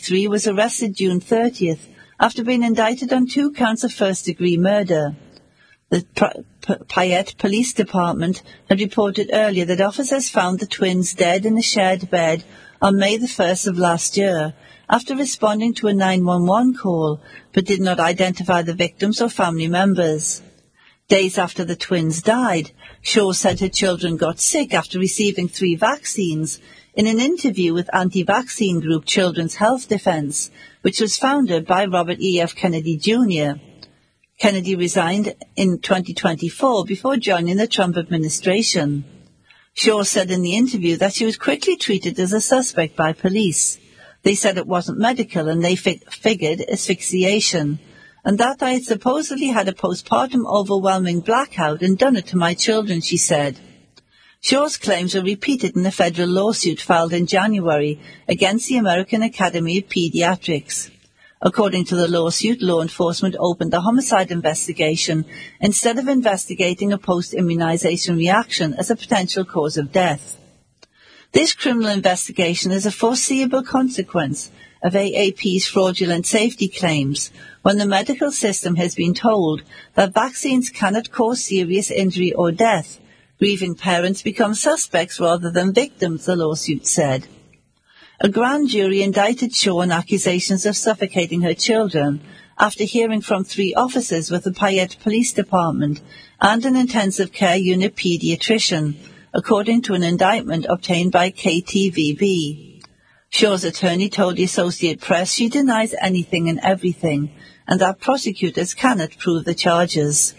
23, was arrested June 30th after being indicted on 2 counts of first-degree murder. The Payette Police Department had reported earlier that officers found the twins dead in a shared bed on May the 1st of last year after responding to a 911 call, but did not identify the victims or family members. Days after the twins died, Shaw said her children got sick after receiving 3 vaccines in an interview with anti-vaccine group Children's Health Defense, which was founded by Robert E. F. Kennedy, Jr. Kennedy resigned in 2024 before joining the Trump administration. Shaw said in the interview that she was quickly treated as a suspect by police. They said it wasn't medical and they figured asphyxiation, and that I had supposedly had a postpartum overwhelming blackout and done it to my children, she said. Shaw's claims were repeated in a federal lawsuit filed in January against the American Academy of Pediatrics. According to the lawsuit, law enforcement opened a homicide investigation instead of investigating a post-immunization reaction as a potential cause of death. This criminal investigation is a foreseeable consequence of AAP's fraudulent safety claims when the medical system has been told that vaccines cannot cause serious injury or death. Grieving parents become suspects rather than victims, the lawsuit said. A grand jury indicted Shaw on accusations of suffocating her children after hearing from 3 officers with the Payette Police Department and an intensive care unit pediatrician, according to an indictment obtained by KTVB. Shaw's attorney told the Associated Press she denies anything and everything, and that prosecutors cannot prove the charges.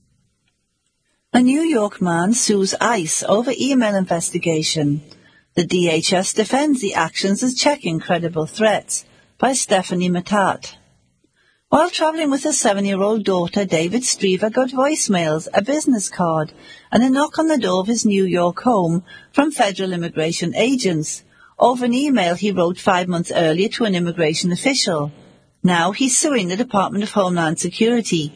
A New York man sues ICE over email investigation. The DHS defends the actions as checking credible threats, by Stephanie Mattat. While traveling with his 7-year-old daughter, David Striever got voicemails, a business card, and a knock on the door of his New York home from federal immigration agents over an email he wrote 5 months earlier to an immigration official. Now he's suing the Department of Homeland Security.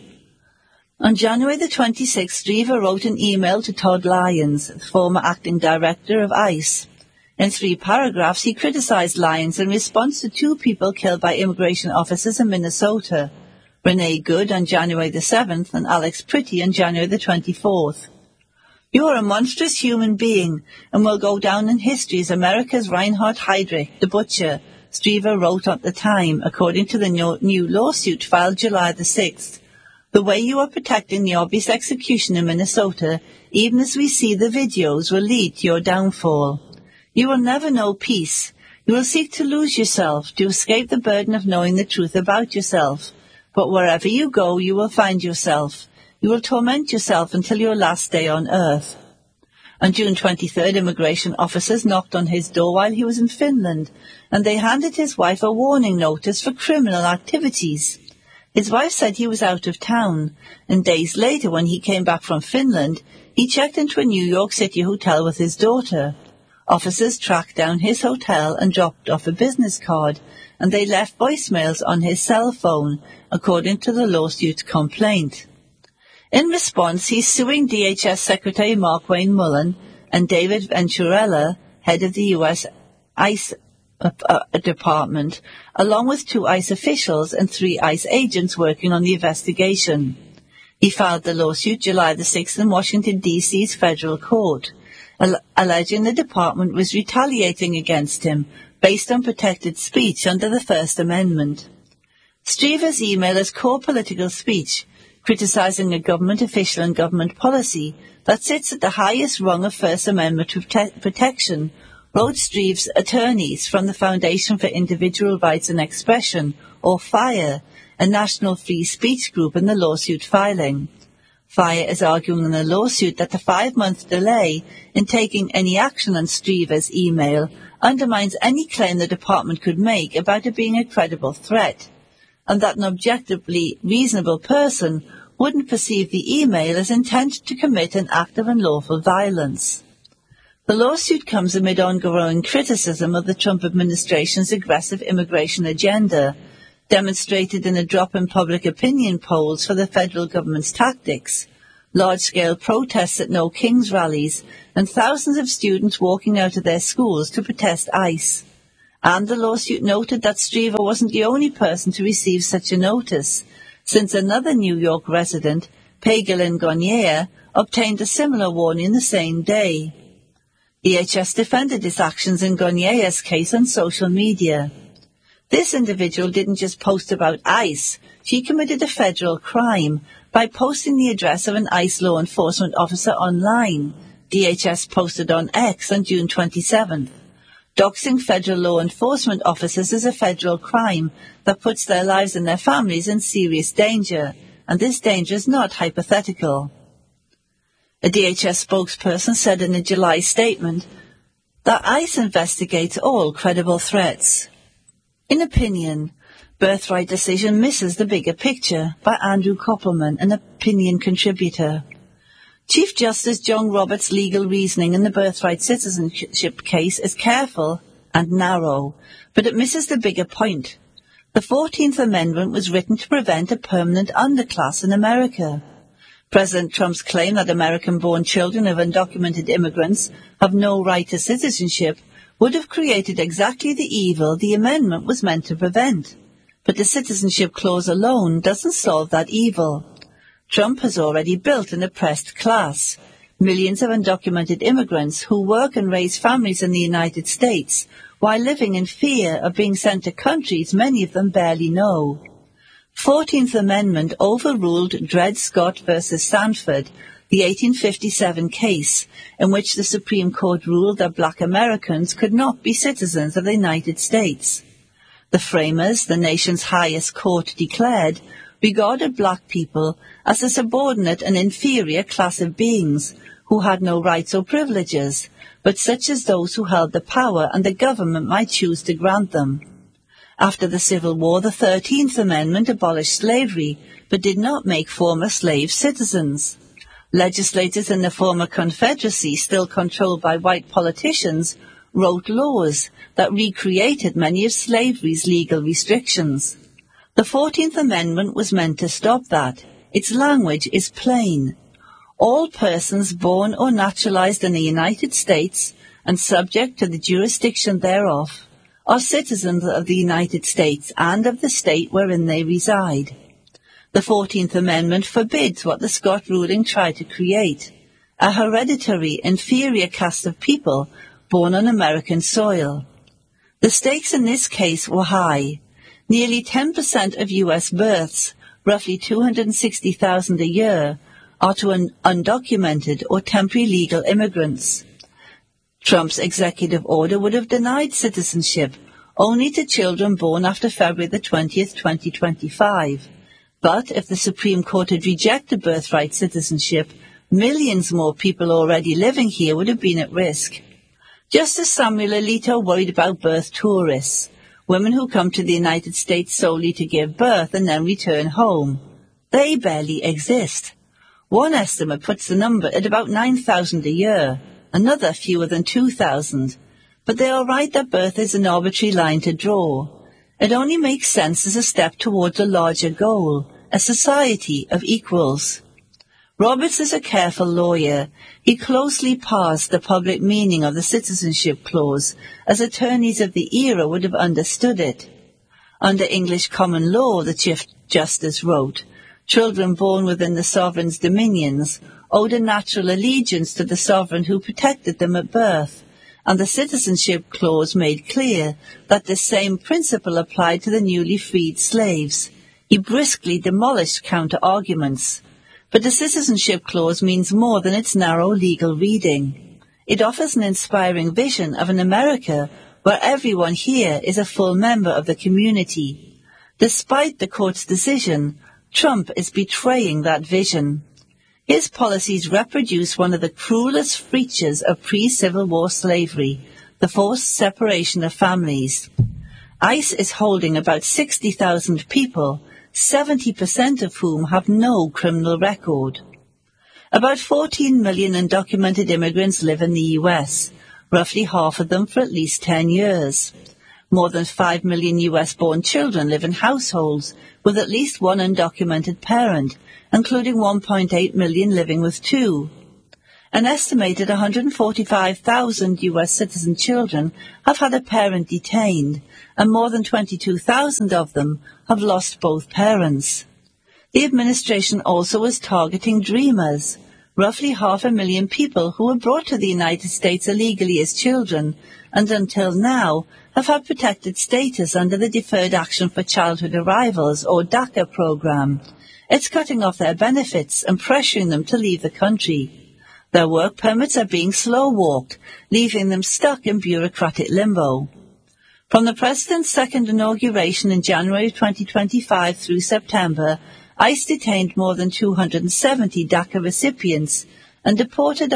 On January the 26th, Striever wrote an email to Todd Lyons, the former acting director of ICE. In 3 paragraphs, he criticized Lyons in response to 2 people killed by immigration officers in Minnesota, Renee Good on January the 7th and Alex Pretty on January the 24th. You are a monstrous human being and will go down in history as America's Reinhard Heydrich, the butcher, Striever wrote at the time, according to the new lawsuit filed July the 6th. The way you are protecting the obvious execution in Minnesota, even as we see the videos, will lead to your downfall. You will never know peace. You will seek to lose yourself, to escape the burden of knowing the truth about yourself. But wherever you go, you will find yourself. You will torment yourself until your last day on earth. On June 23rd, immigration officers knocked on his door while he was in Finland, and they handed his wife a warning notice for criminal activities. His wife said he was out of town, and days later, when he came back from Finland, he checked into a New York City hotel with his daughter. Officers tracked down his hotel and dropped off a business card, and they left voicemails on his cell phone, according to the lawsuit's complaint. In response, he's suing DHS Secretary Markwayne Mullin and David Venturella, head of the U.S. ICE Department, along with 2 ICE officials and 3 ICE agents working on the investigation. He filed the lawsuit July the 6th in Washington, D.C.'s federal court, alleging the department was retaliating against him based on protected speech under the First Amendment. Striever's email is core political speech, criticizing a government official and government policy that sits at the highest rung of First Amendment protection, wrote Striever's attorneys from the Foundation for Individual Rights and Expression, or FIRE, a national free speech group in the lawsuit filing. FIRE is arguing in a lawsuit that the 5-month delay in taking any action on Striever's email undermines any claim the department could make about it being a credible threat, and that an objectively reasonable person wouldn't perceive the email as intended to commit an act of unlawful violence. The lawsuit comes amid ongoing criticism of the Trump administration's aggressive immigration agenda, demonstrated in a drop in public opinion polls for the federal government's tactics, large-scale protests at No Kings rallies, and thousands of students walking out of their schools to protest ICE. And the lawsuit noted that Striever wasn't the only person to receive such a notice, since another New York resident, Peggy-Lynn Gonnier, obtained a similar warning the same day. DHS defended its actions in Gonnier's case on social media. This individual didn't just post about ICE, she committed a federal crime by posting the address of an ICE law enforcement officer online, DHS posted on X on June 27th. Doxing federal law enforcement officers is a federal crime that puts their lives and their families in serious danger, and this danger is not hypothetical. A DHS spokesperson said in a July statement that ICE investigates all credible threats. In opinion, Birthright Decision misses the bigger picture by Andrew Koppelman, an opinion contributor. Chief Justice John Roberts' legal reasoning in the birthright citizenship case is careful and narrow, but it misses the bigger point. The 14th Amendment was written to prevent a permanent underclass in America. President Trump's claim that American-born children of undocumented immigrants have no right to citizenship would have created exactly the evil the amendment was meant to prevent. But the citizenship clause alone doesn't solve that evil. Trump has already built an oppressed class. Millions of undocumented immigrants who work and raise families in the United States while living in fear of being sent to countries many of them barely know. 14th Amendment overruled Dred Scott versus Sanford, the 1857 case, in which the Supreme Court ruled that black Americans could not be citizens of the United States. The framers, the nation's highest court declared, regarded black people as a subordinate and inferior class of beings who had no rights or privileges, but such as those who held the power and the government might choose to grant them. After the Civil War, the 13th Amendment abolished slavery, but did not make former slaves citizens. Legislators in the former Confederacy, still controlled by white politicians, wrote laws that recreated many of slavery's legal restrictions. The 14th Amendment was meant to stop that. Its language is plain. All persons born or naturalized in the United States and subject to the jurisdiction thereof are citizens of the United States and of the state wherein they reside. The 14th Amendment forbids what the Scott ruling tried to create, a hereditary inferior caste of people born on American soil. The stakes in this case were high. Nearly 10% of U.S. births, roughly 260,000 a year, are to undocumented or temporary legal immigrants. Trump's executive order would have denied citizenship only to children born after February the 20th, 2025. But if the Supreme Court had rejected birthright citizenship, millions more people already living here would have been at risk. Justice Samuel Alito worried about birth tourists, women who come to the United States solely to give birth and then return home. They barely exist. One estimate puts the number at about 9,000 a year, another fewer than 2,000. But they are right that birth is an arbitrary line to draw. It only makes sense as a step towards a larger goal, a society of equals. Roberts is a careful lawyer. He closely parsed the public meaning of the citizenship clause, as attorneys of the era would have understood it. Under English common law, the Chief Justice wrote, children born within the sovereign's dominions owed a natural allegiance to the sovereign who protected them at birth, and the citizenship clause made clear that the same principle applied to the newly freed slaves. He briskly demolished counter-arguments. But the citizenship clause means more than its narrow legal reading. It offers an inspiring vision of an America where everyone here is a full member of the community. Despite the court's decision, Trump is betraying that vision. His policies reproduce one of the cruelest features of pre-Civil War slavery, the forced separation of families. ICE is holding about 60,000 people, 70% of whom have no criminal record. About 14 million undocumented immigrants live in the U.S., roughly half of them for at least 10 years. More than 5 million U.S.-born children live in households with at least one undocumented parent, including 1.8 million living with two. An estimated 145,000 U.S. citizen children have had a parent detained, and more than 22,000 of them have lost both parents. The administration also is targeting dreamers, roughly 500,000 people who were brought to the United States illegally as children, and until now have had protected status under the Deferred Action for Childhood Arrivals, or DACA program. It's cutting off their benefits and pressuring them to leave the country. Their work permits are being slow-walked, leaving them stuck in bureaucratic limbo. From the President's second inauguration in January 2025 through September, ICE detained more than 270 DACA recipients and deported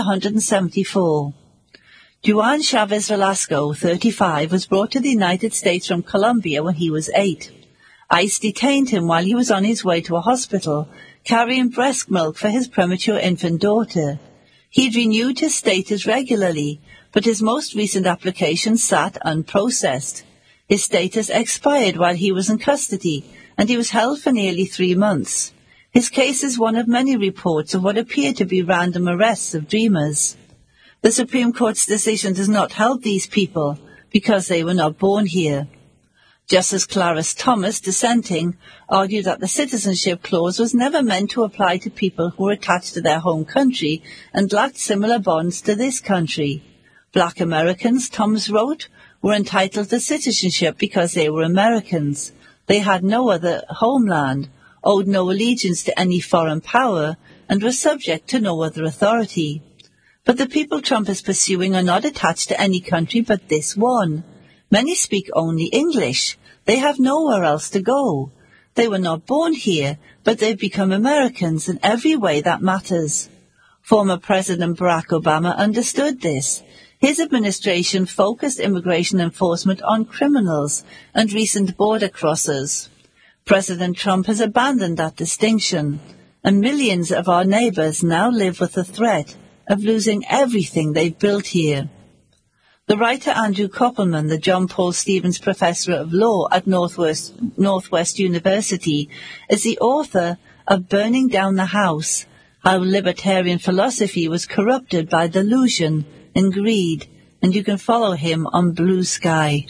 174. Juan Chavez Velasco, 35, was brought to the United States from Colombia when he was 8. ICE detained him while he was on his way to a hospital, carrying breast milk for his premature infant daughter. He'd renewed his status regularly, but his most recent application sat unprocessed. His status expired while he was in custody, and he was held for nearly 3 months. His case is one of many reports of what appear to be random arrests of dreamers. The Supreme Court's decision does not help these people because they were not born here. Justice Clarence Thomas, dissenting, argued that the citizenship clause was never meant to apply to people who were attached to their home country and lacked similar bonds to this country. Black Americans, Thomas wrote, were entitled to citizenship because they were Americans. They had no other homeland, owed no allegiance to any foreign power, and were subject to no other authority. But the people Trump is pursuing are not attached to any country but this one. Many speak only English. They have nowhere else to go. They were not born here, but they've become Americans in every way that matters. Former President Barack Obama understood this. His administration focused immigration enforcement on criminals and recent border crossers. President Trump has abandoned that distinction, and millions of our neighbors now live with the threat of losing everything they've built here. The writer Andrew Koppelman, the John Paul Stevens Professor of Law at Northwest University, is the author of Burning Down the House, How Libertarian Philosophy Was Corrupted by Delusion and Greed, and you can follow him on Blue Sky.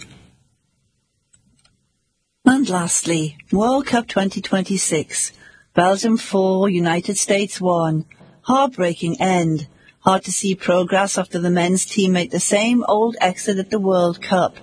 And lastly, World Cup 2026, Belgium 4, United States 1, heartbreaking end. Hard to see progress after the men's team make the same old exit at the World Cup.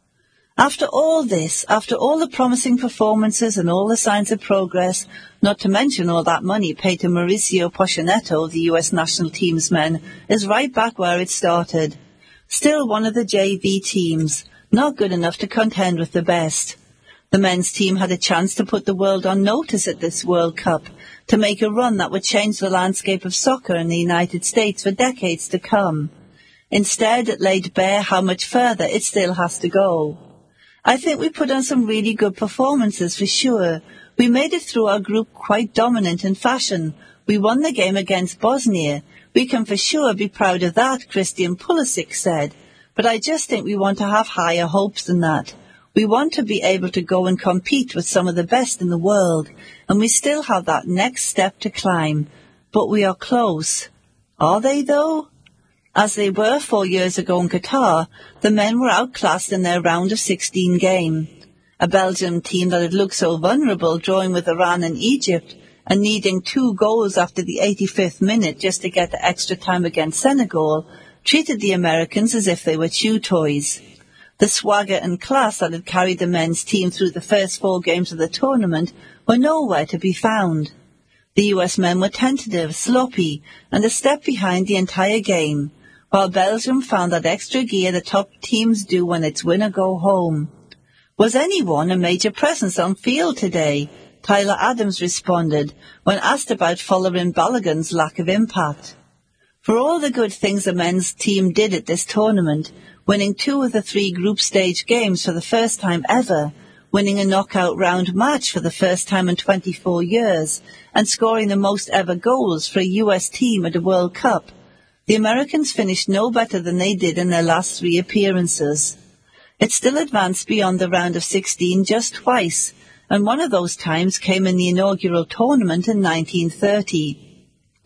After all this, after all the promising performances and all the signs of progress, not to mention all that money paid to Mauricio Pochettino, the US national team's men, is right back where it started. Still one of the JV teams, not good enough to contend with the best. The men's team had a chance to put the world on notice at this World Cup, to make a run that would change the landscape of soccer in the United States for decades to come. Instead, it laid bare how much further it still has to go. I think we put on some really good performances for sure. We made it through our group quite dominant in fashion. We won the game against Bosnia. We can for sure be proud of that, Christian Pulisic said. But I just think we want to have higher hopes than that. We want to be able to go and compete with some of the best in the world, and we still have that next step to climb. But we are close. Are they, though? As they were 4 years ago in Qatar, the men were outclassed in their round of 16 game. A Belgium team that had looked so vulnerable, drawing with Iran and Egypt, and needing 2 goals after the 85th minute just to get to extra time against Senegal, treated the Americans as if they were chew toys. The swagger and class that had carried the men's team through the first 4 games of the tournament were nowhere to be found. The US men were tentative, sloppy, and a step behind the entire game, while Belgium found that extra gear the top teams do when it's win or go home. Was anyone a major presence on field today? Tyler Adams responded when asked about following Balogun's lack of impact. For all the good things the men's team did at this tournament, winning 2 of the 3 group stage games for the first time ever, winning a knockout round match for the first time in 24 years, and scoring the most ever goals for a US team at a World Cup, the Americans finished no better than they did in their last 3 appearances. It still advanced beyond the round of 16 just twice, and one of those times came in the inaugural tournament in 1930.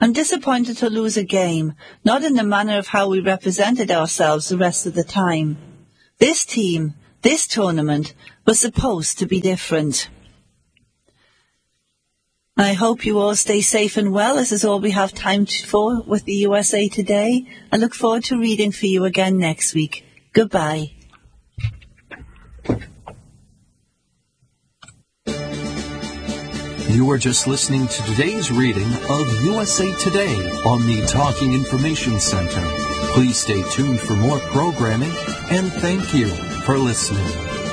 I'm disappointed to lose a game, not in the manner of how we represented ourselves the rest of the time. This team, this tournament, was supposed to be different. I hope you all stay safe and well. This is all we have time for with the USA Today. I look forward to reading for you again next week. Goodbye. You are just listening to today's reading of USA Today on the Talking Information Center. Please stay tuned for more programming, and thank you for listening.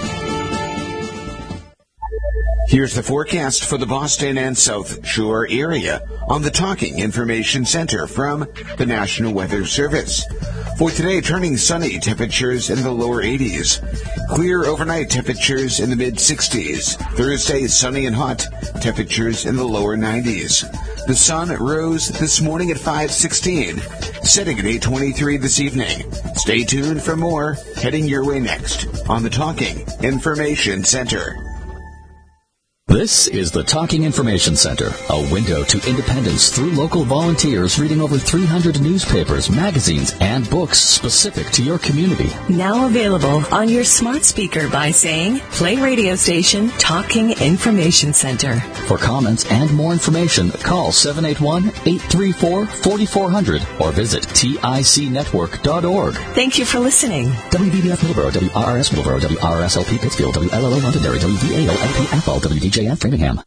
Here's the forecast for the Boston and South Shore area on the Talking Information Center from the National Weather Service. For today, turning sunny, temperatures in the lower 80s. Clear overnight, temperatures in the mid-60s. Thursday, sunny and hot, temperatures in the lower 90s. The sun rose this morning at 5:16, setting at 8:23 this evening. Stay tuned for more heading your way next on the Talking Information Center. This is the Talking Information Center, a window to independence through local volunteers reading over 300 newspapers, magazines, and books specific to your community. Now available on your smart speaker by saying, play radio station Talking Information Center. For comments and more information, call 781-834-4400 or visit ticnetwork.org. Thank you for listening. WVBF Middleborough, WRRS Middleborough, WRSLP Pittsfield, WLLO Londonderry, WVALP Athol, WDJF Framingham.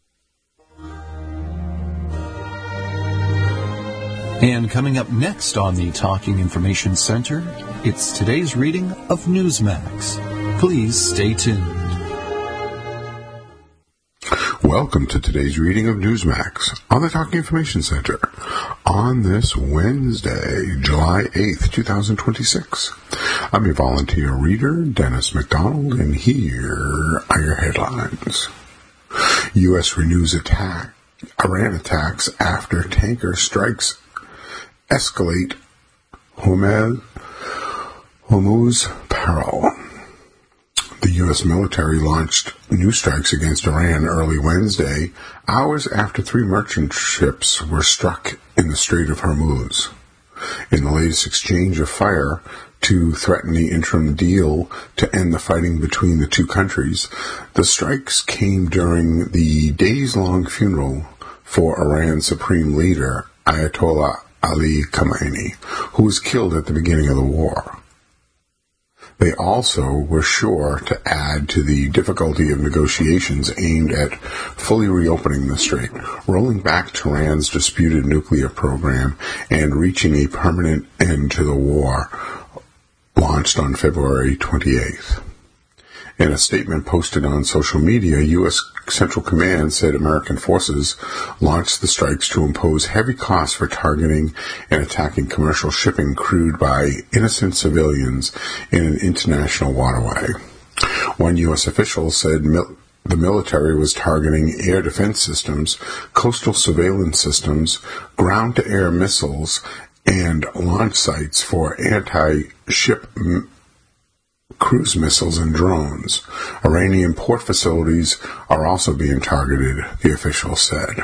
And coming up next on the Talking Information Center, it's today's reading of Newsmax. Please stay tuned. Welcome to today's reading of Newsmax on the Talking Information Center on this Wednesday, July 8th, 2026. I'm your volunteer reader, Dennis McDonald, and here are your headlines. U.S. renews Iran attacks after tanker strikes escalate Hormuz peril. The U.S. military launched new strikes against Iran early Wednesday, hours after 3 merchant ships were struck in the Strait of Hormuz. In the latest exchange of fire to threaten the interim deal to end the fighting between the two countries, the strikes came during the days-long funeral for Iran's supreme leader, Ayatollah Ali Khamenei, who was killed at the beginning of the war. They also were sure to add to the difficulty of negotiations aimed at fully reopening the strait, rolling back Tehran's disputed nuclear program, and reaching a permanent end to the war, launched on February 28th. In a statement posted on social media, U.S. Central Command said American forces launched the strikes to impose heavy costs for targeting and attacking commercial shipping crewed by innocent civilians in an international waterway. One U.S. official said the military was targeting air defense systems, coastal surveillance systems, ground-to-air missiles, and launch sites for anti-ship cruise missiles and drones. Iranian port facilities are also being targeted, the official said.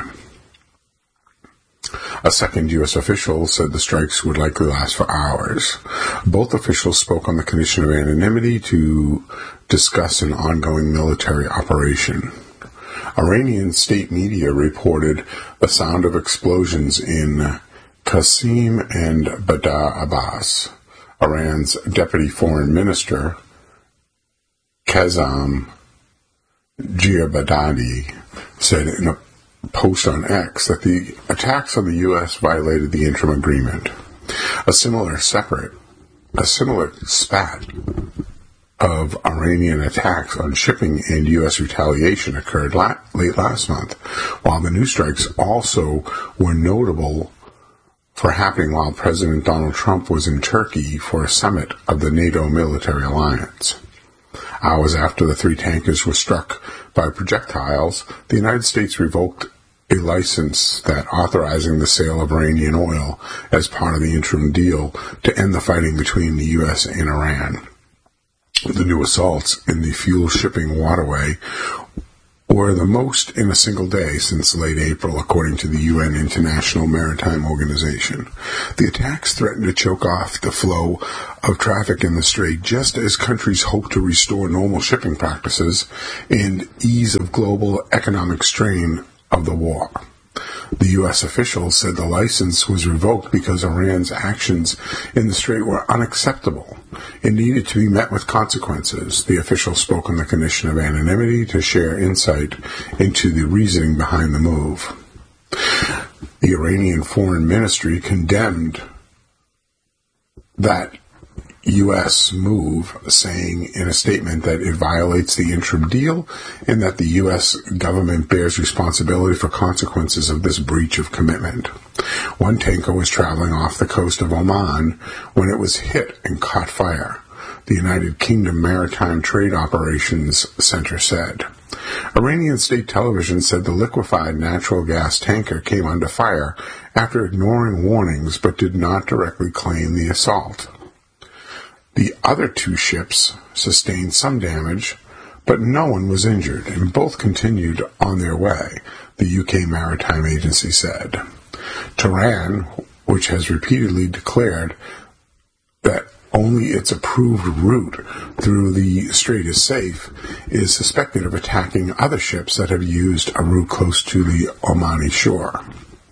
A second U.S. official said the strikes would likely last for hours. Both officials spoke on the condition of anonymity to discuss an ongoing military operation. Iranian state media reported the sound of explosions in Qasim and Badr Abbas. Iran's deputy foreign minister, Kazem Jarbadadi, said in a post on X that the attacks on the U.S. violated the interim agreement. A similar spat of Iranian attacks on shipping and U.S. retaliation occurred late last month, while the new strikes also were notable for happening while President Donald Trump was in Turkey for a summit of the NATO military alliance. Hours after the 3 tankers were struck by projectiles, the United States revoked a license that authorizing the sale of Iranian oil as part of the interim deal to end the fighting between the U.S. and Iran. The new assaults in the fuel shipping waterway were the most in a single day since late April, according to the UN International Maritime Organization. The attacks threatened to choke off the flow of traffic in the Strait just as countries hope to restore normal shipping practices and ease of global economic strain of the war. The U.S. officials said the license was revoked because Iran's actions in the Strait were unacceptable and needed to be met with consequences. The officials spoke on the condition of anonymity to share insight into the reasoning behind the move. The Iranian Foreign Ministry condemned that U.S. move, saying in a statement that it violates the interim deal and that the U.S. government bears responsibility for consequences of this breach of commitment. One tanker was traveling off the coast of Oman when it was hit and caught fire, the United Kingdom Maritime Trade Operations Center said. Iranian state television said the liquefied natural gas tanker came under fire after ignoring warnings but did not directly claim the assault. The other two ships sustained some damage, but no one was injured, and both continued on their way, the UK Maritime Agency said. Tehran, which has repeatedly declared that only its approved route through the strait is safe, is suspected of attacking other ships that have used a route close to the Omani shore.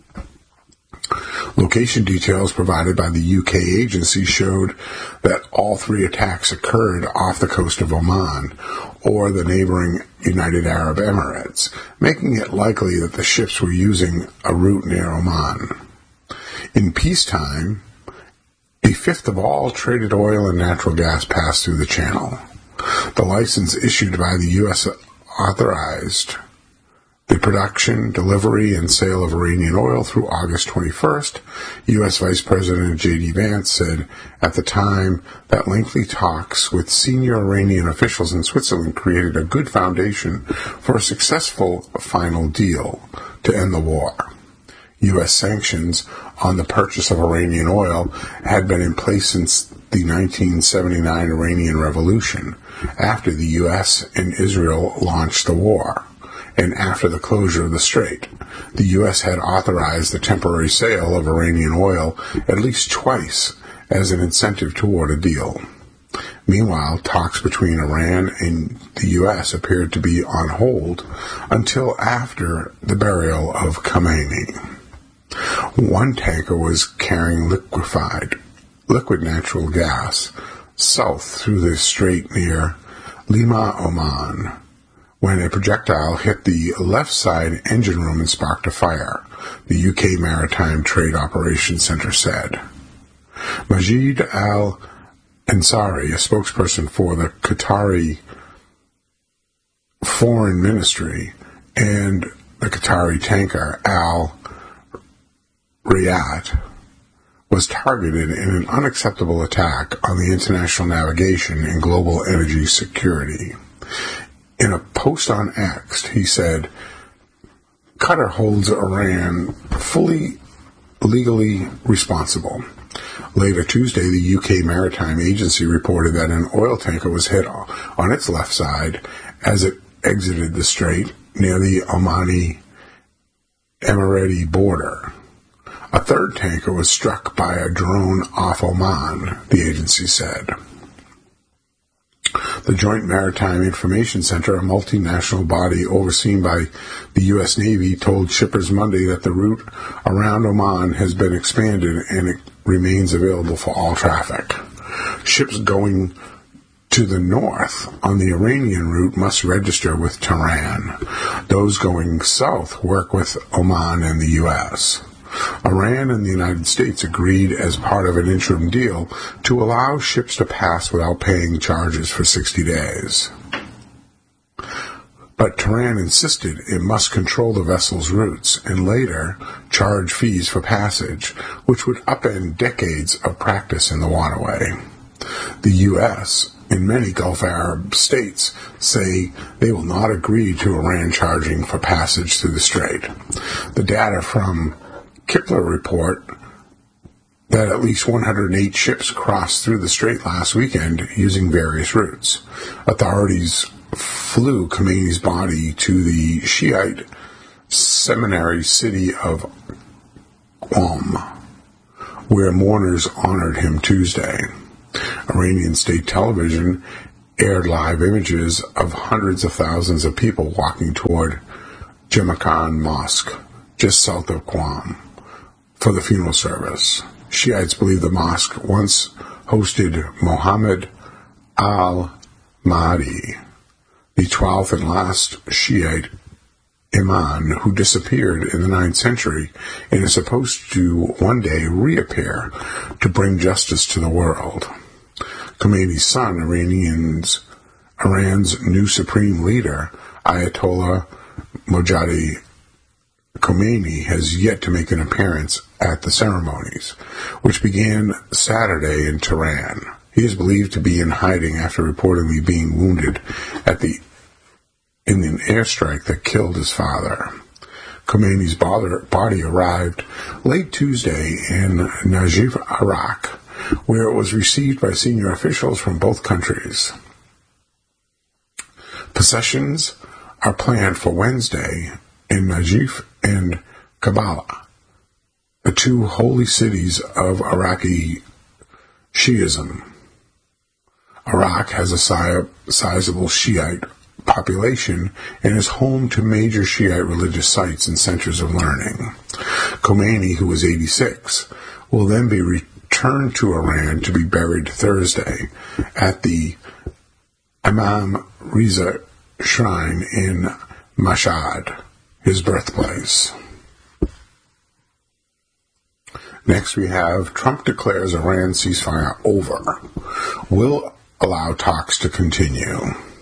Location details provided by the UK agency showed that all three attacks occurred off the coast of Oman or the neighboring United Arab Emirates, making it likely that the ships were using a route near Oman. In peacetime, a fifth of all traded oil and natural gas passed through the channel. The license issued by the U.S. authorized the production, delivery, and sale of Iranian oil through August 21st, U.S. Vice President J.D. Vance said at the time that lengthy talks with senior Iranian officials in Switzerland created a good foundation for a successful final deal to end the war. U.S. sanctions on the purchase of Iranian oil had been in place since the 1979 Iranian Revolution, after the U.S. and Israel launched the war. And after the closure of the strait, the U.S. had authorized the temporary sale of Iranian oil at least twice as an incentive toward a deal. Meanwhile, talks between Iran and the U.S. appeared to be on hold until after the burial of Khamenei. One tanker was carrying liquid natural gas south through the strait near Lima, Oman, when a projectile hit the left side engine room and sparked a fire, the UK Maritime Trade Operations Center said. Majid Al-Ansari, a spokesperson for the Qatari Foreign Ministry, and the Qatari tanker Al Riyadh was targeted in an unacceptable attack on the international navigation and global energy security. In a post on X, he said, Qatar holds Iran fully legally responsible. Later Tuesday, the UK Maritime Agency reported that an oil tanker was hit on its left side as it exited the strait near the Omani Emirati border. A third tanker was struck by a drone off Oman, the agency said. The Joint Maritime Information Center, a multinational body overseen by the U.S. Navy, told shippers Monday that the route around Oman has been expanded and it remains available for all traffic. Ships going to the north on the Iranian route must register with Tehran. Those going south work with Oman and the U.S. Iran and the United States agreed as part of an interim deal to allow ships to pass without paying charges for 60 days. But Tehran insisted it must control the vessel's routes and later charge fees for passage, which would upend decades of practice in the waterway. The U.S. and many Gulf Arab states say they will not agree to Iran charging for passage through the strait. The data from Kepler report that at least 108 ships crossed through the strait last weekend using various routes. Authorities flew Khomeini's body to the Shiite seminary city of Qom, where mourners honored him Tuesday. Iranian state television aired live images of hundreds of thousands of people walking toward Jamakan Mosque, just south of Qom, for the funeral service. Shiites believe the mosque once hosted Mohammed al-Mahdi, the 12th and last Shiite imam who disappeared in the 9th century and is supposed to one day reappear to bring justice to the world. Khomeini's son, Iran's new supreme leader, Ayatollah Mojtaba Khomeini, has yet to make an appearance at the ceremonies, which began Saturday in Tehran. He is believed to be in hiding after reportedly being wounded in an airstrike that killed his father. Khomeini's body arrived late Tuesday in Najaf, Iraq, where it was received by senior officials from both countries. Processions are planned for Wednesday in Najaf and Karbala, the two holy cities of Iraqi Shiism. Iraq has a sizable Shiite population and is home to major Shiite religious sites and centers of learning. Khomeini, who was 86, will then be returned to Iran to be buried Thursday at the Imam Reza Shrine in Mashhad, his birthplace. Next we have Trump declares Iran ceasefire over. Will allow talks to continue.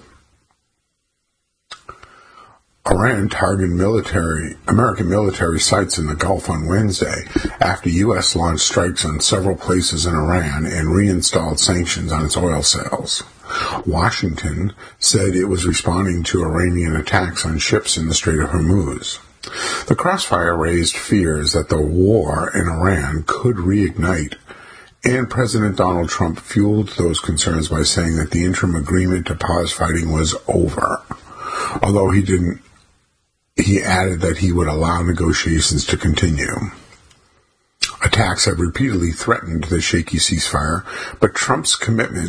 Iran targeted American military sites in the Gulf on Wednesday after U.S. launched strikes on several places in Iran and reinstalled sanctions on its oil sales. Washington said it was responding to Iranian attacks on ships in the Strait of Hormuz. The crossfire raised fears that the war in Iran could reignite, and President Donald Trump fueled those concerns by saying that the interim agreement to pause fighting was over, although he added that he would allow negotiations to continue. Attacks have repeatedly threatened the shaky ceasefire, but Trump's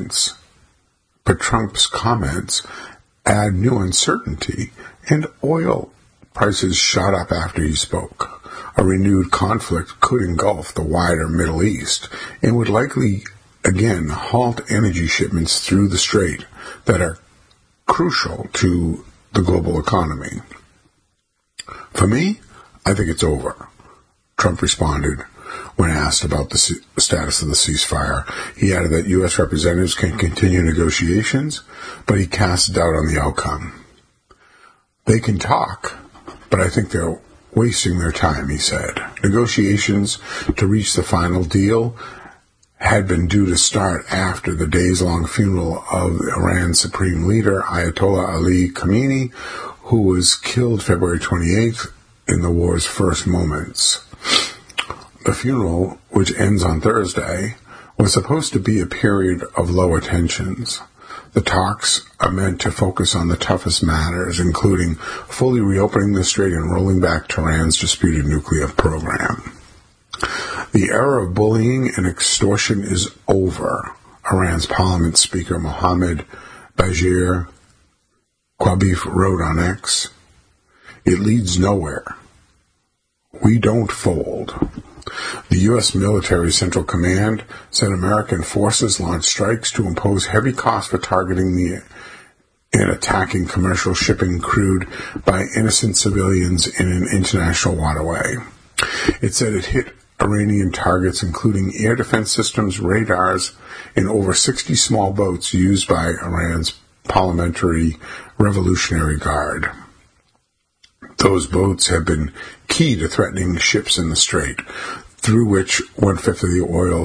comments add new uncertainty, and oil prices shot up after he spoke. A renewed conflict could engulf the wider Middle East and would likely again halt energy shipments through the strait that are crucial to the global economy. For me, I think it's over, Trump responded when asked about the status of the ceasefire. He added that U.S. representatives can continue negotiations, but he cast doubt on the outcome. They can talk, but I think they're wasting their time, he said. Negotiations to reach the final deal had been due to start after the days-long funeral of Iran's supreme leader, Ayatollah Ali Khamenei, who was killed February 28th in the war's first moments. The funeral, which ends on Thursday, was supposed to be a period of lower tensions. The talks are meant to focus on the toughest matters, including fully reopening the strait and rolling back Tehran's disputed nuclear program. The era of bullying and extortion is over, Iran's parliament speaker Mohammad Bagher Quabif wrote on X. It leads nowhere. We don't fold. The U.S. Military Central Command said American forces launched strikes to impose heavy costs for targeting and attacking commercial shipping crewed by innocent civilians in an international waterway. It said it hit Iranian targets, including air defense systems, radars, and over 60 small boats used by Iran's Parliamentary Revolutionary Guard. Those boats have been key to threatening ships in the strait, through which one-fifth of the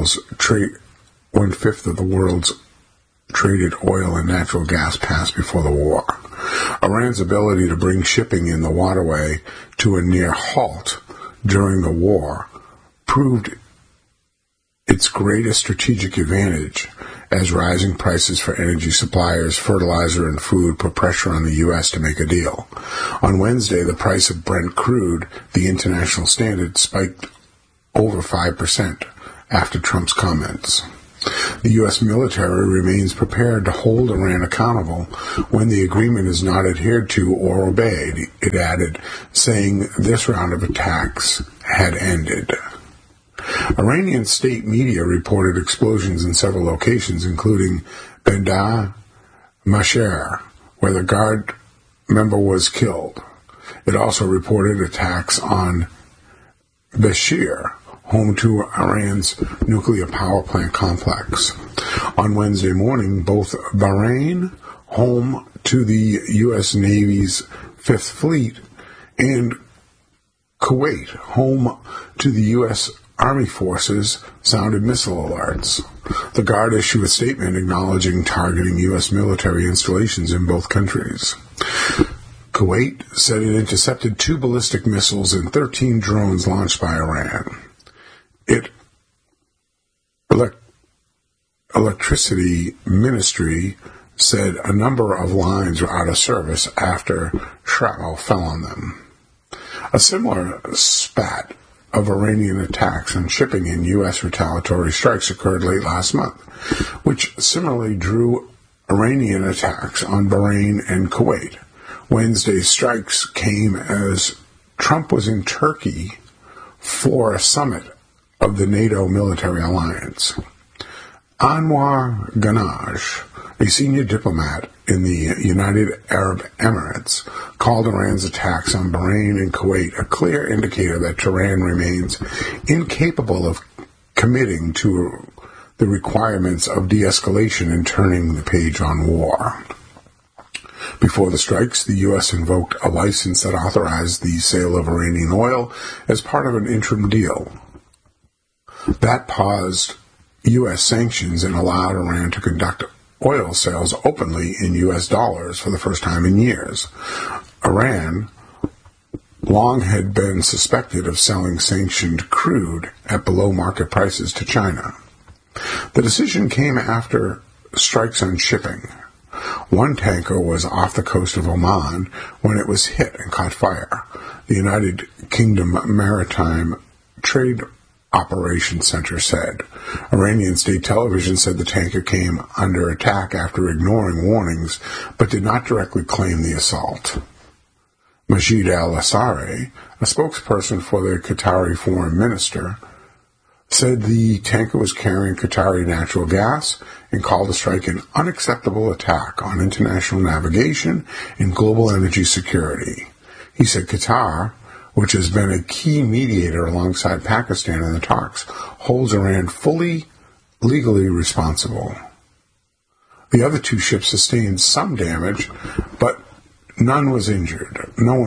world's traded oil and natural gas passed before the war. Iran's ability to bring shipping in the waterway to a near halt during the war proved its greatest strategic advantage as rising prices for energy suppliers, fertilizer, and food put pressure on the U.S. to make a deal. On Wednesday, the price of Brent crude, the international standard, spiked over 5% after Trump's comments. The U.S. military remains prepared to hold Iran accountable when the agreement is not adhered to or obeyed, it added, saying this round of attacks had ended. Iranian state media reported explosions in several locations, including Bandar Masher, where the guard member was killed. It also reported attacks on Bashir, home to Iran's nuclear power plant complex. On Wednesday morning, both Bahrain, home to the U.S. Navy's Fifth Fleet, and Kuwait, home to the U.S. Army forces, sounded missile alerts. The Guard issued a statement acknowledging targeting U.S. military installations in both countries. Kuwait said it intercepted 2 ballistic missiles and 13 drones launched by Iran. Electricity Ministry said a number of lines were out of service after shrapnel fell on them. A similar spat of Iranian attacks on shipping and U.S. retaliatory strikes occurred late last month, which similarly drew Iranian attacks on Bahrain and Kuwait. Wednesday's strikes came as Trump was in Turkey for a summit of the NATO military alliance. Anwar Ghanaj, a senior diplomat in the United Arab Emirates, called Iran's attacks on Bahrain and Kuwait a clear indicator that Tehran remains incapable of committing to the requirements of de-escalation and turning the page on war. Before the strikes, the U.S. invoked a license that authorized the sale of Iranian oil as part of an interim deal. That paused U.S. sanctions and allowed Iran to conduct oil sales openly in U.S. dollars for the first time in years. Iran long had been suspected of selling sanctioned crude at below market prices to China. The decision came after strikes on shipping. One tanker was off the coast of Oman when it was hit and caught fire. The United Kingdom Maritime Trade Operations Center said. Iranian state television said the tanker came under attack after ignoring warnings, but did not directly claim the assault. Majid al-Ansari, a spokesperson for the Qatari foreign minister, said the tanker was carrying Qatari natural gas and called the strike an unacceptable attack on international navigation and global energy security. He said Qatar, which has been a key mediator alongside Pakistan in the talks, holds Iran fully legally responsible. The other 2 ships sustained some damage, but no one was injured,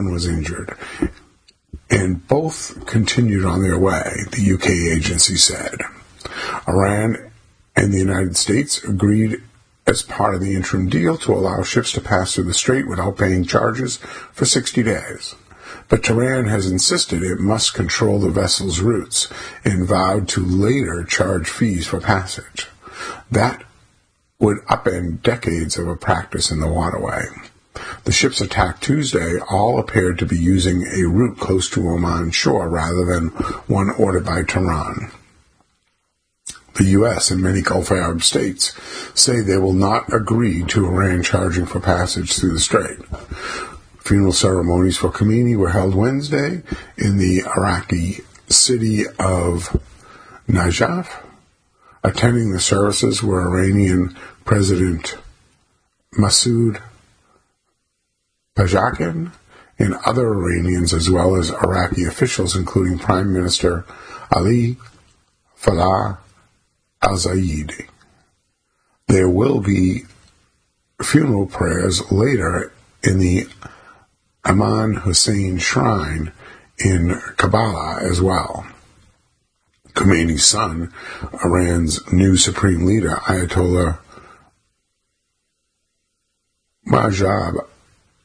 and both continued on their way, the UK agency said. Iran and the United States agreed as part of the interim deal to allow ships to pass through the strait without paying charges for 60 days. But Tehran has insisted it must control the vessel's routes and vowed to later charge fees for passage. That would upend decades of a practice in the waterway. The ships attacked Tuesday all appeared to be using a route close to Oman shore rather than one ordered by Tehran. The U.S. and many Gulf Arab states say they will not agree to Iran charging for passage through the strait. Funeral ceremonies for Khomeini were held Wednesday in the Iraqi city of Najaf. Attending the services were Iranian President Masoud Pezeshkian and other Iranians, as well as Iraqi officials, including Prime Minister Ali Falah al-Zayedi. There will be funeral prayers later in the Imam Hussein Shrine in Kabbalah as well. Khomeini's son, Iran's new supreme leader, Ayatollah Mahjab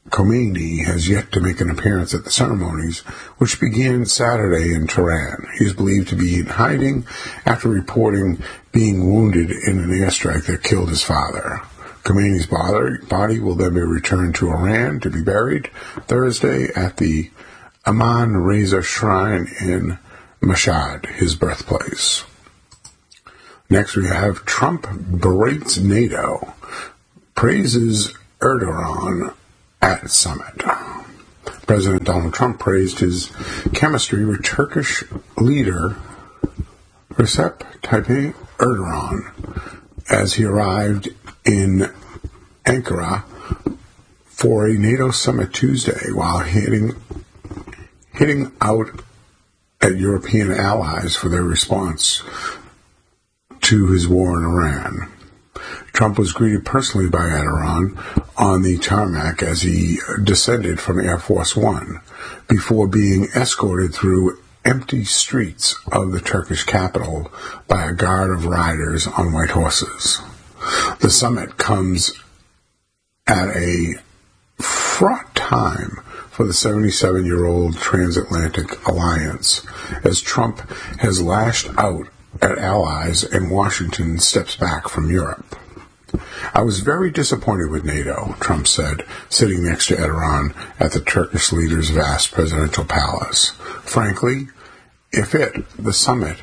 Khomeini has yet to make an appearance at the ceremonies, which began Saturday in Tehran. He is believed to be in hiding after reporting being wounded in an airstrike that killed his father. Khomeini's body will then be returned to Iran to be buried Thursday at the Imam Reza Shrine in Mashhad, his birthplace. Next we have Trump berates NATO, praises Erdogan at summit. President Donald Trump praised his chemistry with Turkish leader Recep Tayyip Erdogan as he arrived in Ankara for a NATO summit Tuesday while hitting out at European allies for their response to his war in Iran. Trump was greeted personally by Erdogan on the tarmac as he descended from Air Force One before being escorted through empty streets of the Turkish capital by a guard of riders on white horses. The summit comes at a fraught time for the 77-year-old transatlantic alliance, as Trump has lashed out at allies and Washington steps back from Europe. I was very disappointed with NATO, Trump said, sitting next to Erdogan at the Turkish leader's vast presidential palace. Frankly, if the summit,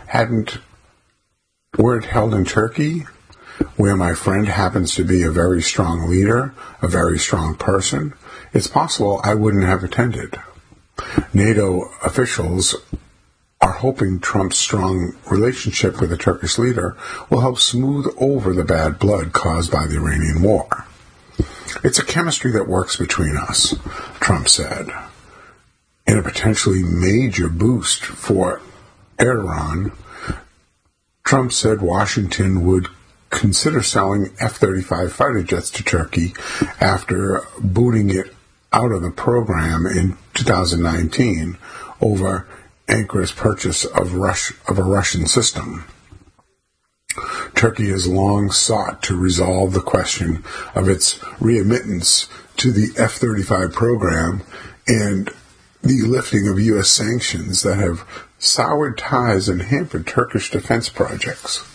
were it held in Turkey, where my friend happens to be a very strong leader, a very strong person, it's possible I wouldn't have attended. NATO officials are hoping Trump's strong relationship with the Turkish leader will help smooth over the bad blood caused by the Iranian war. It's a chemistry that works between us, Trump said. In a potentially major boost for Erdogan, Trump said Washington would consider selling F-35 fighter jets to Turkey after booting it out of the program in 2019 over Ankara's purchase of a Russian system. Turkey has long sought to resolve the question of its readmittance to the F-35 program and the lifting of U.S. sanctions that have soured ties and hampered Turkish defense projects,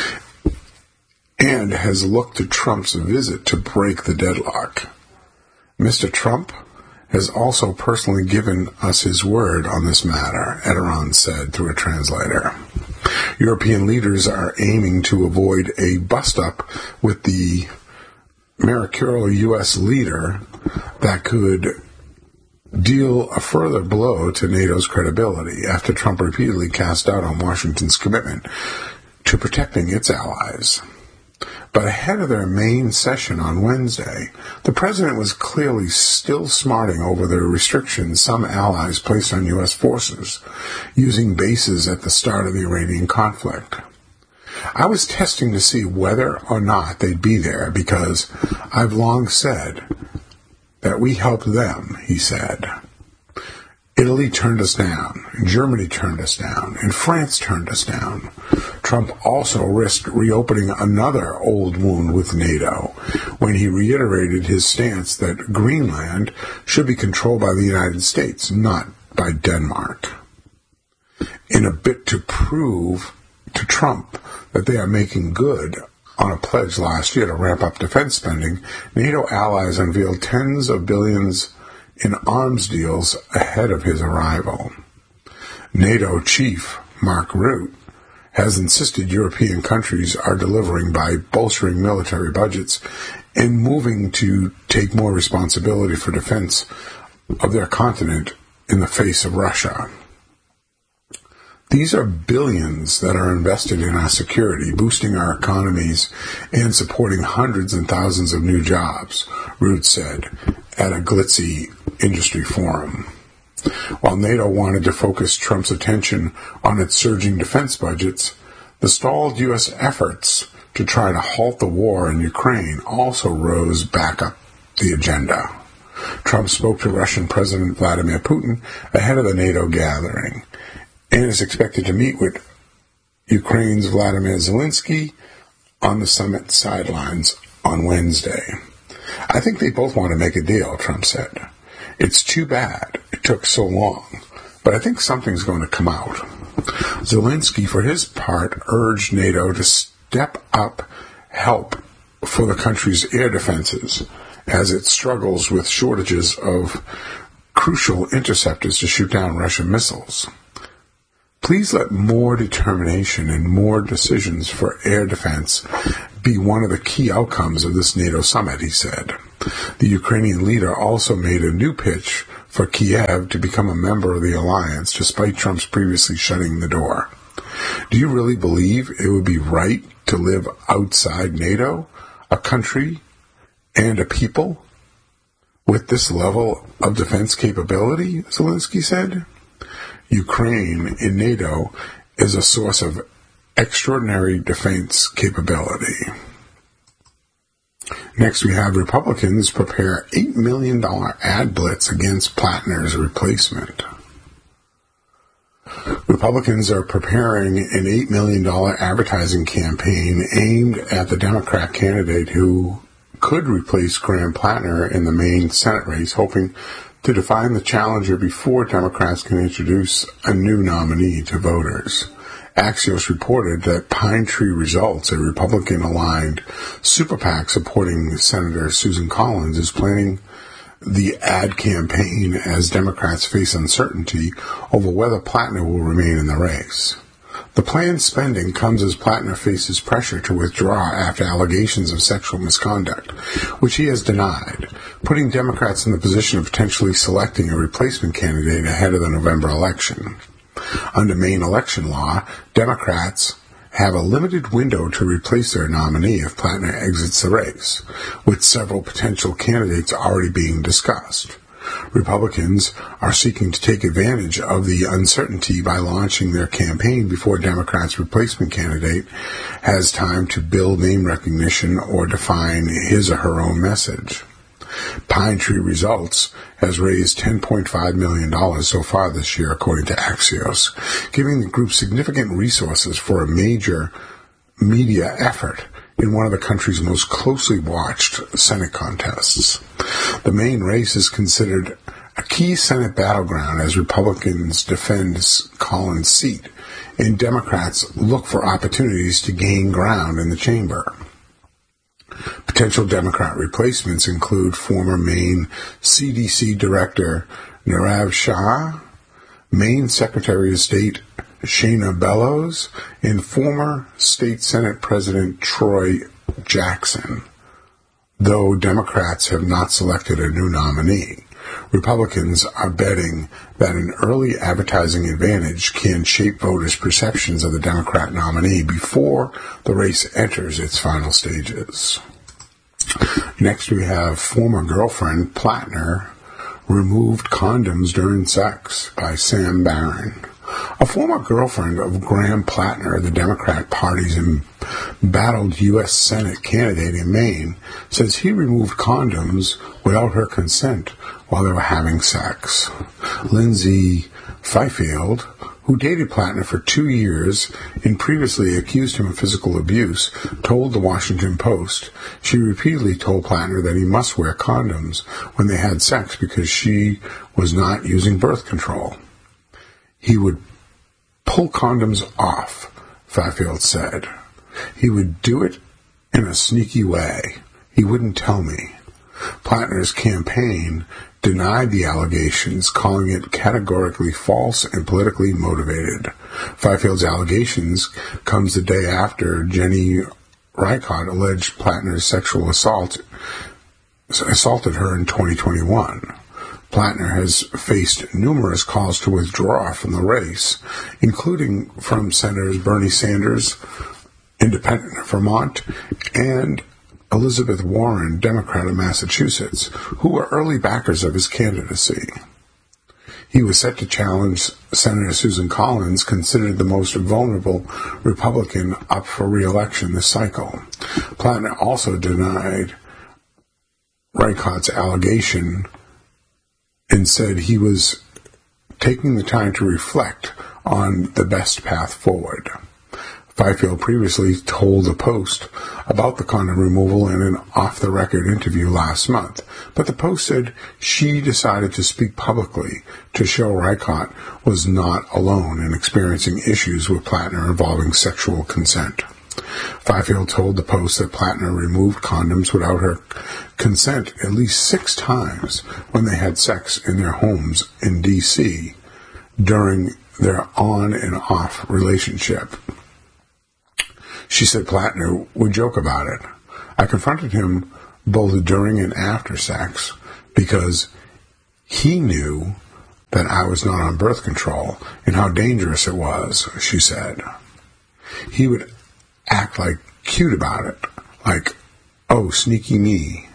and has looked to Trump's visit to break the deadlock. Mr. Trump has also personally given us his word on this matter, Erdogan said through a translator. European leaders are aiming to avoid a bust-up with the mercurial U.S. leader that could deal a further blow to NATO's credibility after Trump repeatedly cast doubt on Washington's commitment to protecting its allies. But ahead of their main session on Wednesday, the president was clearly still smarting over the restrictions some allies placed on U.S. forces using bases at the start of the Iranian conflict. I was testing to see whether or not they'd be there because I've long said that we helped them, he said. Italy turned us down, Germany turned us down, and France turned us down. Trump also risked reopening another old wound with NATO when he reiterated his stance that Greenland should be controlled by the United States, not by Denmark. In a bid to prove to Trump that they are making good on a pledge last year to ramp up defense spending, NATO allies unveiled tens of billions in arms deals ahead of his arrival. NATO chief Mark Rutte has insisted European countries are delivering by bolstering military budgets and moving to take more responsibility for defense of their continent in the face of Russia. These are billions that are invested in our security, boosting our economies and supporting hundreds and thousands of new jobs, Rutte said at a glitzy industry forum. While NATO wanted to focus Trump's attention on its surging defense budgets, the stalled U.S. efforts to try to halt the war in Ukraine also rose back up the agenda. Trump spoke to Russian President Vladimir Putin ahead of the NATO gathering and is expected to meet with Ukraine's Vladimir Zelensky on the summit sidelines on Wednesday. I think they both want to make a deal, Trump said. It's too bad it took so long, but I think something's going to come out. Zelensky, for his part, urged NATO to step up help for the country's air defenses as it struggles with shortages of crucial interceptors to shoot down Russian missiles. Please let more determination and more decisions for air defense be one of the key outcomes of this NATO summit, he said. The Ukrainian leader also made a new pitch for Kiev to become a member of the alliance, despite Trump's previously shutting the door. Do you really believe it would be right to live outside NATO, a country and a people, with this level of defense capability? Zelensky said. Ukraine in NATO is a source of extraordinary defense capability. Next, we have Republicans prepare $8 million ad blitz against Plattner's replacement. Republicans are preparing an $8 million advertising campaign aimed at the Democrat candidate who could replace Graham Plattner in the Maine Senate race, hoping to define the challenger before Democrats can introduce a new nominee to voters. Axios reported that Pine Tree Results, a Republican-aligned super PAC supporting Senator Susan Collins, is planning the ad campaign as Democrats face uncertainty over whether Plattner will remain in the race. The planned spending comes as Plattner faces pressure to withdraw after allegations of sexual misconduct, which he has denied, putting Democrats in the position of potentially selecting a replacement candidate ahead of the November election. Under Maine election law, Democrats have a limited window to replace their nominee if Plattner exits the race, with several potential candidates already being discussed. Republicans are seeking to take advantage of the uncertainty by launching their campaign before Democrats' replacement candidate has time to build name recognition or define his or her own message. Pine Tree Results has raised $10.5 million so far this year, according to Axios, giving the group significant resources for a major media effort in one of the country's most closely watched Senate contests. The Maine race is considered a key Senate battleground as Republicans defend Collins' seat and Democrats look for opportunities to gain ground in the chamber. Potential Democrat replacements include former Maine CDC Director Nirav Shah, Maine Secretary of State Shana Bellows, and former State Senate President Troy Jackson. Though Democrats have not selected a new nominee, Republicans are betting that an early advertising advantage can shape voters' perceptions of the Democrat nominee before the race enters its final stages. Next, we have former girlfriend Plattner removed condoms during sex by Sam Barron. A former girlfriend of Graham Plattner, the Democrat Party's embattled U.S. Senate candidate in Maine, says he removed condoms without her consent while they were having sex. Lindsay Fifield, who dated Plattner for 2 years and previously accused him of physical abuse, told the Washington Post she repeatedly told Plattner that he must wear condoms when they had sex because she was not using birth control. He would pull condoms off, Fifield said. He would do it in a sneaky way. He wouldn't tell me. Plattner's campaign denied the allegations, calling it categorically false and politically motivated. Fifield's allegations comes the day after Jenny Reichardt alleged Plattner's sexual assaulted her in 2021. Plattner has faced numerous calls to withdraw from the race, including from Senators Bernie Sanders, Independent of Vermont, and Elizabeth Warren, Democrat of Massachusetts, who were early backers of his candidacy. He was set to challenge Senator Susan Collins, considered the most vulnerable Republican up for re-election this cycle. Plattner also denied Reichardt's allegation and said he was taking the time to reflect on the best path forward. Fifield previously told the Post about the condom removal in an off-the-record interview last month, but the Post said she decided to speak publicly to show Reichardt was not alone in experiencing issues with Plattner involving sexual consent. Fifield told the Post that Plattner removed condoms without her consent at least 6 times when they had sex in their homes in D.C. during their on and off relationship. She said Plattner would joke about it. I confronted him both during and after sex because he knew that I was not on birth control and how dangerous it was, she said. He would act like cute about it, like, oh, sneaky me.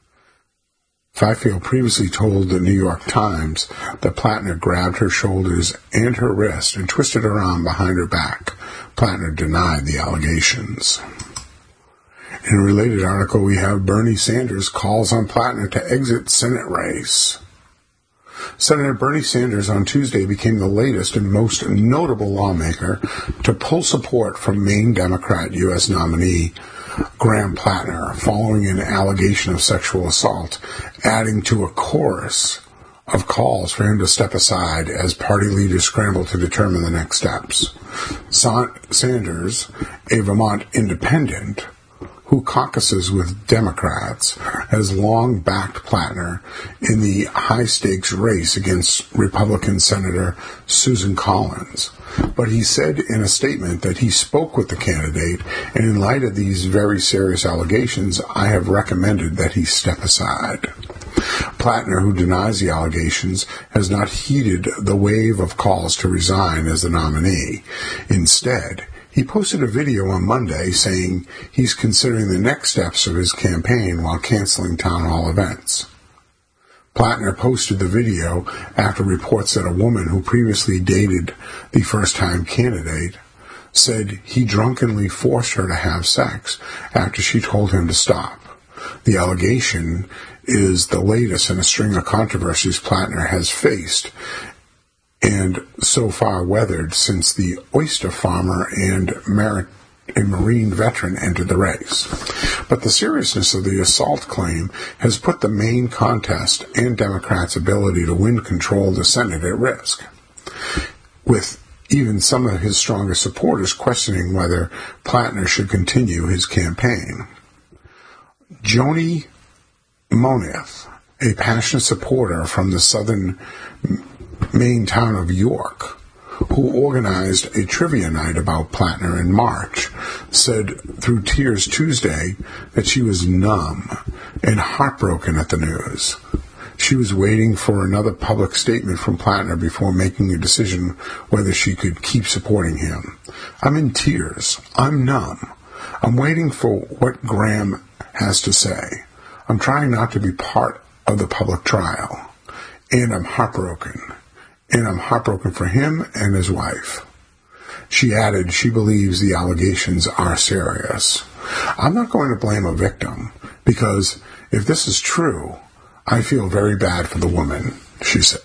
Fifield previously told the New York Times that Plattner grabbed her shoulders and her wrist and twisted her arm behind her back. Plattner denied the allegations. In a related article, we have Bernie Sanders calls on Plattner to exit Senate race. Senator Bernie Sanders on Tuesday became the latest and most notable lawmaker to pull support from Maine Democrat U.S. nominee Graham Plattner following an allegation of sexual assault, adding to a chorus of calls for him to step aside as party leaders scramble to determine the next steps. Sanders, a Vermont independent who caucuses with Democrats, has long backed Plattner in the high-stakes race against Republican Senator Susan Collins. But he said in a statement that he spoke with the candidate, and in light of these very serious allegations, I have recommended that he step aside. Plattner, who denies the allegations, has not heeded the wave of calls to resign as the nominee. Instead, he posted a video on Monday saying he's considering the next steps of his campaign while canceling town hall events. Plattner posted the video after reports that a woman who previously dated the first-time candidate said he drunkenly forced her to have sex after she told him to stop. The allegation is the latest in a string of controversies Plattner has faced and so far weathered since the oyster farmer and marine veteran entered the race. But the seriousness of the assault claim has put the Maine contest and Democrats' ability to win control of the Senate at risk, with even some of his strongest supporters questioning whether Plattner should continue his campaign. Joni Moneth, a passionate supporter from the southern Maine town of York, who organized a trivia night about Plattner in March, said through tears Tuesday that she was numb and heartbroken at the news. She was waiting for another public statement from Plattner before making a decision whether she could keep supporting him. I'm in tears. I'm numb. I'm waiting for what Graham has to say. I'm trying not to be part of the public trial. And I'm heartbroken. And I'm heartbroken for him and his wife. She added she believes the allegations are serious. I'm not going to blame a victim, because if this is true, I feel very bad for the woman, she said.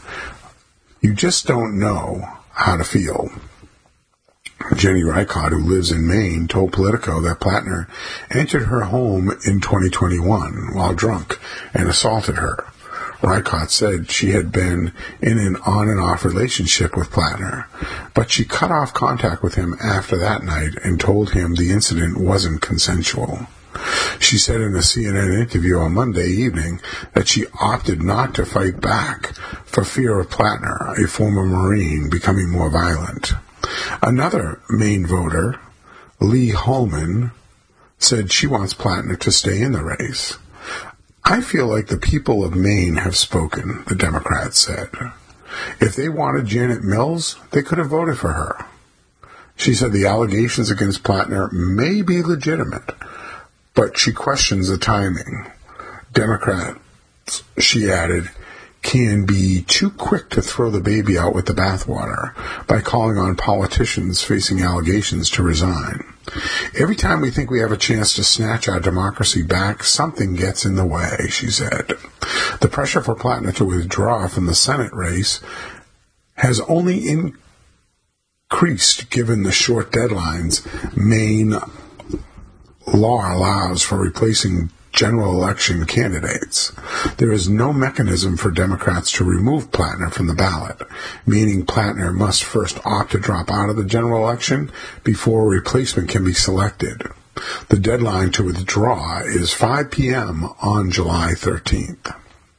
You just don't know how to feel. Jenny Reichardt, who lives in Maine, told Politico that Plattner entered her home in 2021 while drunk and assaulted her. Reichardt said she had been in an on and off relationship with Plattner, but she cut off contact with him after that night and told him the incident wasn't consensual. She said in a CNN interview on Monday evening that she opted not to fight back for fear of Plattner, a former Marine, becoming more violent. Another Maine voter, Lee Holman, said she wants Plattner to stay in the race. I feel like the people of Maine have spoken, the Democrats said. If they wanted Janet Mills, they could have voted for her. She said the allegations against Plattner may be legitimate, but she questions the timing. Democrats, she added, can be too quick to throw the baby out with the bathwater by calling on politicians facing allegations to resign. Every time we think we have a chance to snatch our democracy back, something gets in the way, she said. The pressure for Plattner to withdraw from the Senate race has only increased given the short deadlines Maine law allows for replacing general election candidates. There is no mechanism for Democrats to remove Plattner from the ballot, meaning Plattner must first opt to drop out of the general election before a replacement can be selected. The deadline to withdraw is 5 p.m. on July 13th.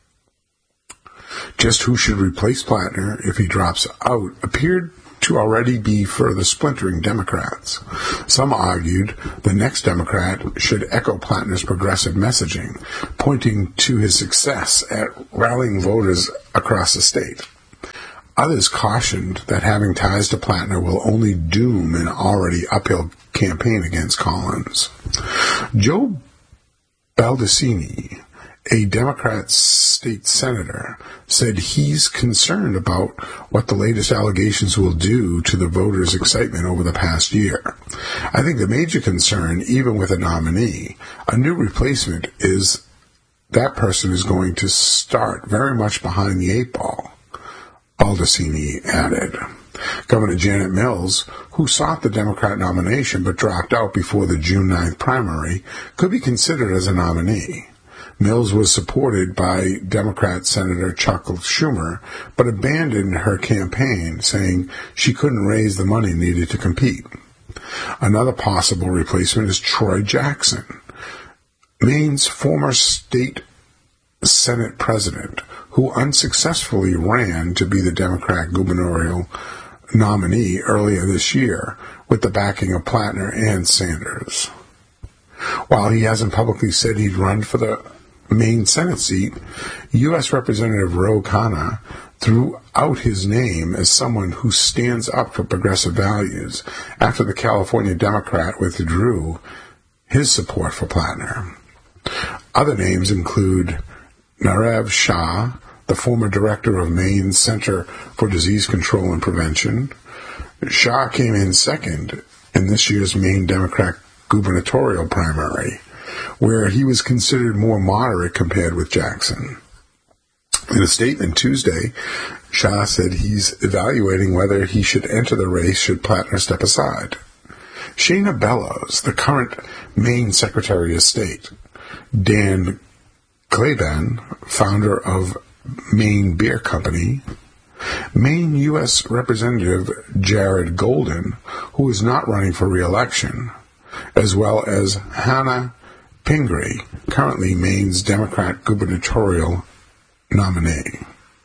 Just who should replace Plattner if he drops out appeared to already be further splintering Democrats. Some argued the next Democrat should echo Plattner's progressive messaging, pointing to his success at rallying voters across the state. Others cautioned that having ties to Plattner will only doom an already uphill campaign against Collins. Joe Baldacini, a Democrat state senator, said he's concerned about what the latest allegations will do to the voters' excitement over the past year. I think the major concern, even with a nominee, a new replacement, is that person is going to start very much behind the eight ball, Baldacini added. Governor Janet Mills, who sought the Democrat nomination but dropped out before the June 9th primary, could be considered as a nominee. Mills was supported by Democrat Senator Chuck Schumer, but abandoned her campaign, saying she couldn't raise the money needed to compete. Another possible replacement is Troy Jackson, Maine's former state Senate president, who unsuccessfully ran to be the Democrat gubernatorial nominee earlier this year with the backing of Plattner and Sanders. While he hasn't publicly said he'd run for the Maine Senate seat, U.S. Representative Ro Khanna threw out his name as someone who stands up for progressive values after the California Democrat withdrew his support for Plattner. Other names include Narav Shah, the former director of Maine's Center for Disease Control and Prevention. Shah came in second in this year's Maine Democrat gubernatorial primary, where he was considered more moderate compared with Jackson. In a statement Tuesday, Shah said he's evaluating whether he should enter the race should Plattner step aside. Shayna Bellows, the current Maine Secretary of State, Dan Claiborne, founder of Maine Beer Company, Maine U.S. Representative Jared Golden, who is not running for re-election, as well as Hannah Pingree, currently Maine's Democrat gubernatorial nominee.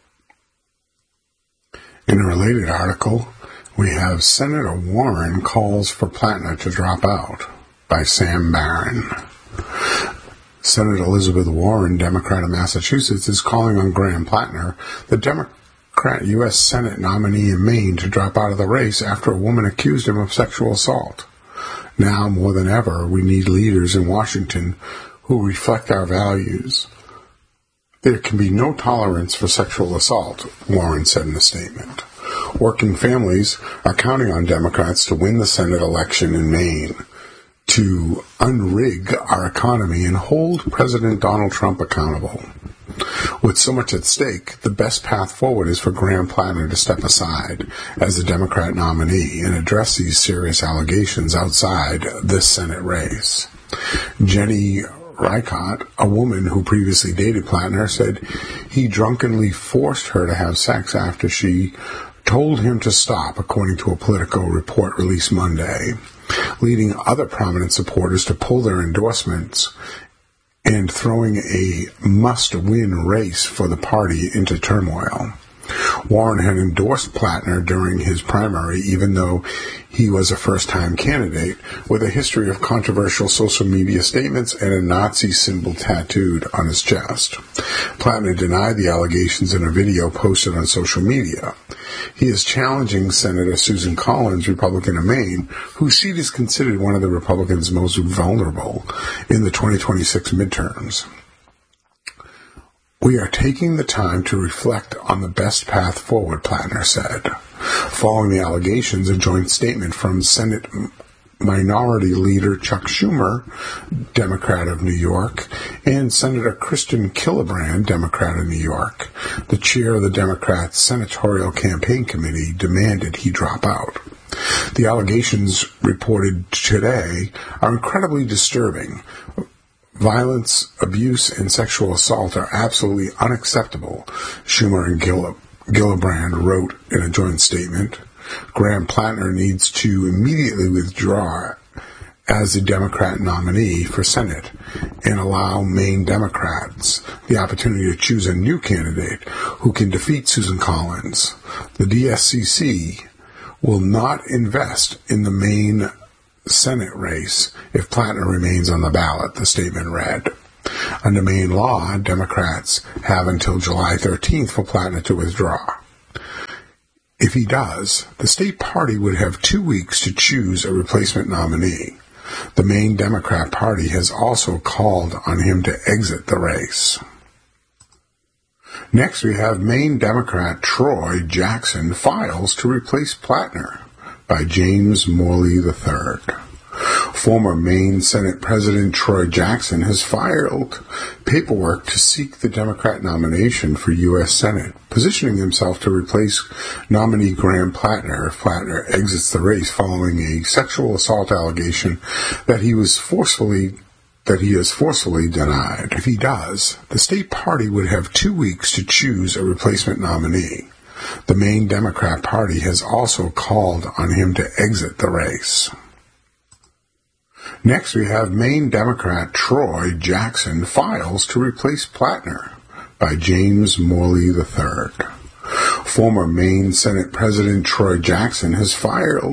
In a related article, we have Senator Warren calls for Plattner to drop out, by Sam Barron. Senator Elizabeth Warren, Democrat of Massachusetts, is calling on Graham Plattner, the Democrat U.S. Senate nominee in Maine, to drop out of the race after a woman accused him of sexual assault. Now, more than ever, we need leaders in Washington who reflect our values. There can be no tolerance for sexual assault, Warren said in a statement. Working families are counting on Democrats to win the Senate election in Maine, to unrig our economy and hold President Donald Trump accountable. With so much at stake, the best path forward is for Graham Plattner to step aside as the Democrat nominee and address these serious allegations outside this Senate race. Jenny Reichardt, a woman who previously dated Plattner, said he drunkenly forced her to have sex after she told him to stop, according to a Politico report released Monday, leading other prominent supporters to pull their endorsements and throwing a must-win race for the party into turmoil. Warren had endorsed Plattner during his primary, even though he was a first-time candidate with a history of controversial social media statements and a Nazi symbol tattooed on his chest. Plattner denied the allegations in a video posted on social media. He is challenging Senator Susan Collins, Republican of Maine, whose seat is considered one of the Republicans' most vulnerable in the 2026 midterms. We are taking the time to reflect on the best path forward, Plattner said. Following the allegations, a joint statement from Senate Minority Leader Chuck Schumer, Democrat of New York, and Senator Kristen Gillibrand, Democrat of New York, the chair of the Democrats' Senatorial Campaign Committee, demanded he drop out. The allegations reported today are incredibly disturbing. Violence, abuse, and sexual assault are absolutely unacceptable, Schumer and Gillibrand wrote in a joint statement. Graham-Plattner needs to immediately withdraw as the Democrat nominee for Senate and allow Maine Democrats the opportunity to choose a new candidate who can defeat Susan Collins. The DSCC will not invest in the Maine Senate race if Plattner remains on the ballot, the statement read. Under Maine law, Democrats have until July 13th for Plattner to withdraw. If he does, the state party would have 2 weeks to choose a replacement nominee. The Maine Democrat Party has also called on him to exit the race. Next, we have Maine Democrat Troy Jackson files to replace Plattner by James Morley III. Former Maine Senate President Troy Jackson has filed paperwork to seek the Democrat nomination for U.S. Senate, positioning himself to replace nominee Graham-Plattner if Plattner exits the race following a sexual assault allegation that he has forcefully denied. If he does, the state party would have 2 weeks to choose a replacement nominee. The Maine Democrat Party has also called on him to exit the race. Next, we have Maine Democrat Troy Jackson files to replace Plattner by James Morley III. Former Maine Senate President Troy Jackson has filed